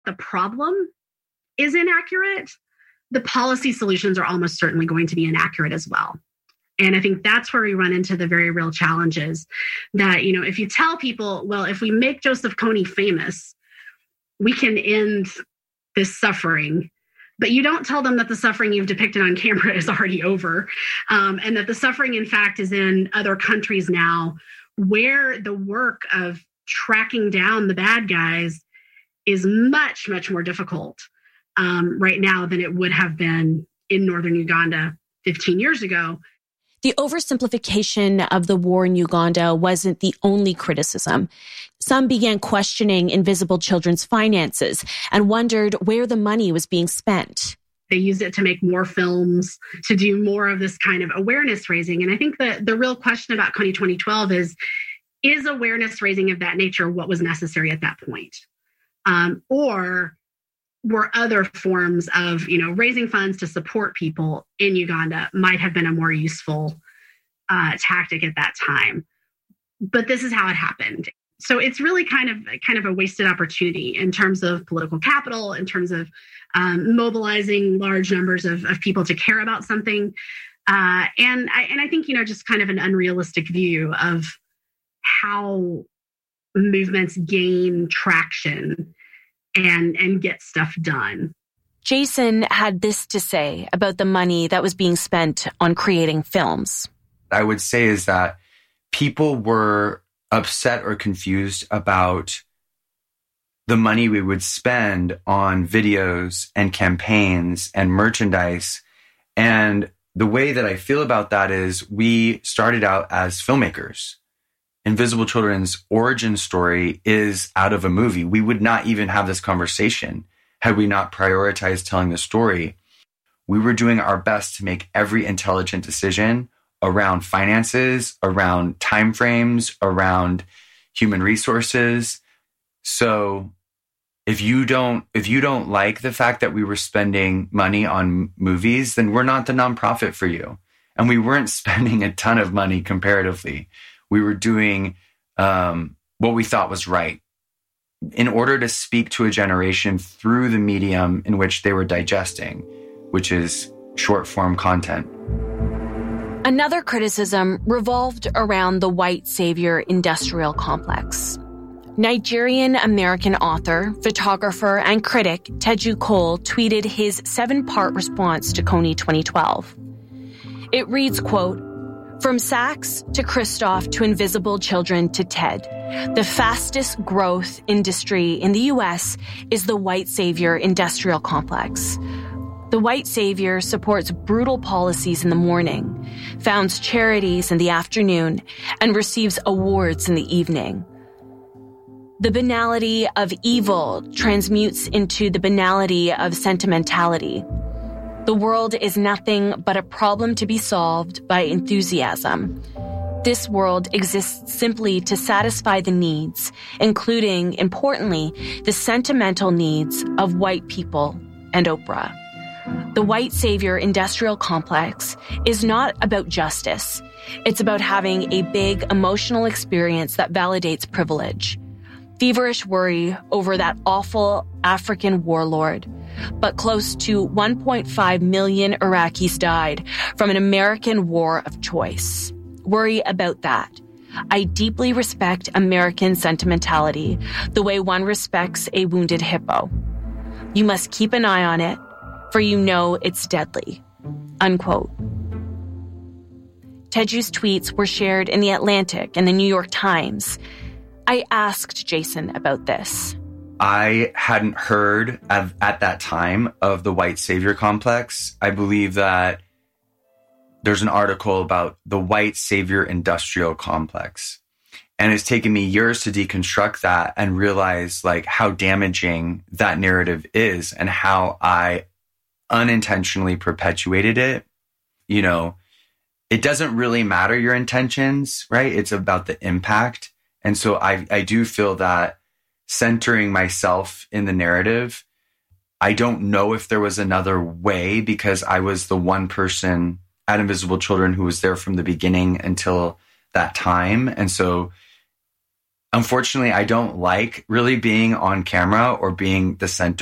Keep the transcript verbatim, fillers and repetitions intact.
the problem is inaccurate, the policy solutions are almost certainly going to be inaccurate as well. And I think that's where we run into the very real challenges that, you know, if you tell people, well, if we make Joseph Kony famous, we can end this suffering, but you don't tell them that the suffering you've depicted on camera is already over, um, and that the suffering, in fact, is in other countries now where the work of tracking down the bad guys is much, much more difficult um, right now than it would have been in northern Uganda fifteen years ago. The oversimplification of the war in Uganda wasn't the only criticism. Some began questioning Invisible Children's finances and wondered where the money was being spent. They used it to make more films, to do more of this kind of awareness raising. And I think that the real question about Kony twenty twelve is, is awareness raising of that nature what was necessary at that point? Um, or were other forms of, you know, raising funds to support people in Uganda might have been a more useful uh, tactic at that time. But this is how it happened. So it's really kind of kind of a wasted opportunity in terms of political capital, in terms of um, mobilizing large numbers of, of people to care about something. Uh, and I and I think, you know, just kind of an unrealistic view of how movements gain traction and and get stuff done. Jason had this to say about the money that was being spent on creating films. I would say is that people were upset or confused about the money we would spend on videos and campaigns and merchandise. And the way that I feel about that is we started out as filmmakers. Invisible Children's origin story is out of a movie. We would not even have this conversation had we not prioritized telling the story. We were doing our best to make every intelligent decision around finances, around timeframes, around human resources. So if you don't, if you don't like the fact that we were spending money on movies, then we're not the nonprofit for you. And we weren't spending a ton of money comparatively. We were doing um, what we thought was right in order to speak to a generation through the medium in which they were digesting, which is short form content. Another criticism revolved around the white savior industrial complex. Nigerian-American author, photographer, and critic Teju Cole tweeted his seven-part response to Kony twenty twelve. It reads, quote, "From Saks to Christoph to Invisible Children to TED, the fastest growth industry in the U S is the white savior industrial complex. The white savior supports brutal policies in the morning, founds charities in the afternoon, and receives awards in the evening. The banality of evil transmutes into the banality of sentimentality. The world is nothing but a problem to be solved by enthusiasm. This world exists simply to satisfy the needs, including, importantly, the sentimental needs of white people and Oprah. The white savior industrial complex is not about justice. It's about having a big emotional experience that validates privilege. Feverish worry over that awful African warlord. But close to one point five million Iraqis died from an American war of choice. Worry about that. I deeply respect American sentimentality, the way one respects a wounded hippo. You must keep an eye on it, for you know it's deadly." Unquote. Teju's tweets were shared in The Atlantic and The New York Times. I asked Jason about this. I hadn't heard of, at that time of the white savior complex. I believe that there's an article about the white savior industrial complex. And it's taken me years to deconstruct that and realize like how damaging that narrative is and how I unintentionally perpetuated it. You know, it doesn't really matter your intentions, right? It's about the impact. And so I, I do feel that centering myself in the narrative, I don't know if there was another way because I was the one person at Invisible Children who was there from the beginning until that time. And so unfortunately, I don't like really being on camera or being the center